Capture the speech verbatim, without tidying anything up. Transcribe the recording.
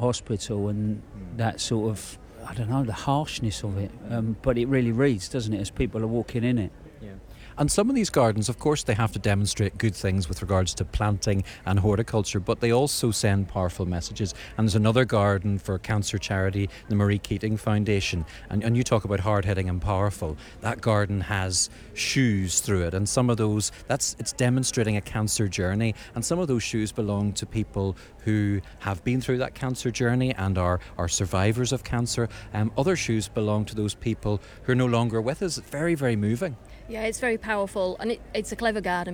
hospital and that sort of, I don't know, the harshness of it. Um, but it really reads, doesn't it, as people are walking in it. And some of these gardens, of course, they have to demonstrate good things with regards to planting and horticulture, but they also send powerful messages. And there's another garden for cancer charity, the Marie Keating Foundation. And, and you talk about hard-hitting and powerful. That garden has shoes through it, and some of those, that's it's demonstrating a cancer journey. And some of those shoes belong to people who have been through that cancer journey and are, are survivors of cancer. Um, other shoes belong to those people who are no longer with us. It's very, very moving. Yeah, it's very powerful, and it, it's a clever garden